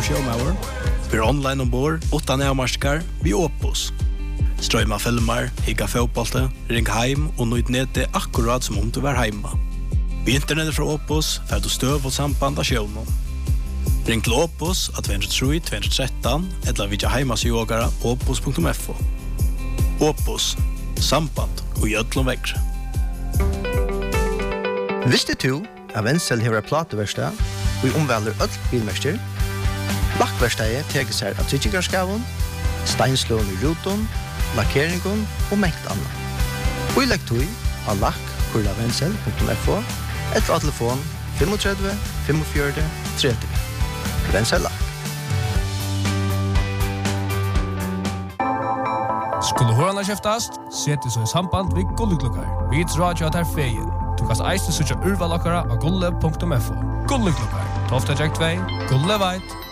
showmauer. Vi online ombord, utan avmarskar, vi Opus. Strøyma filmer, higga fotbollte, ring heim og nøyt nete akkurat som om du var heima. Vi internettet fra Opus, fer du støv og samband av sjøvnen. Ring til Opus at 203-213, eller vidja heimasjogara opus.fo. Opus, samband og gjødlom vekre. Visste du at Wenzel hever plateverstad og omvelder øll bilmester? Lakkverstadet teker seg av tryggingarskavun, steinslån i ruton, lakkeringen og mengt annet. Og i lektøy av lakk.wenzel.fo eller av telefon 35 45 30. Wenzel Lakk. Skulle hørene kjeftast, sett så i samband ved Gulleklokkar. Vi tror at er feien. Du kan eiste søtja urvalakkara av gulle.fo. Gulleklokkar, 12. 2, Gulle veit,